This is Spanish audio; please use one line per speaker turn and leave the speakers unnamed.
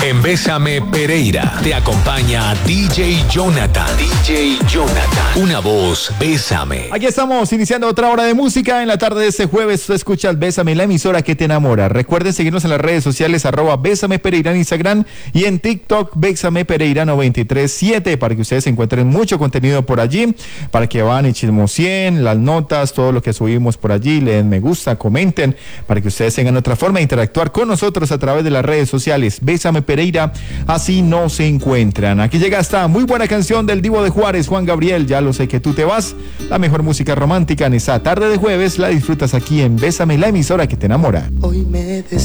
En Bésame Pereira te acompaña DJ Jonathan. DJ Jonathan. Una voz, Bésame.
Aquí estamos iniciando otra hora de música en la tarde de este jueves. Tú escuchas Bésame, la emisora que te enamora. Recuerden seguirnos en las redes sociales @Bésame Pereira en Instagram y en TikTok Bésame Pereira 937 para que ustedes encuentren mucho contenido por allí, para que van y chismoseen las notas, todo lo que subimos por allí, le den me gusta, comenten, para que ustedes tengan otra forma de interactuar con nosotros a través de las redes sociales. Bésame Pereira, así no se encuentran. Aquí llega esta muy buena canción del Divo de Juárez, Juan Gabriel, Ya lo sé que tú te vas. La mejor música romántica en esta tarde de jueves la disfrutas aquí en Bésame, la emisora que te enamora.
Hoy me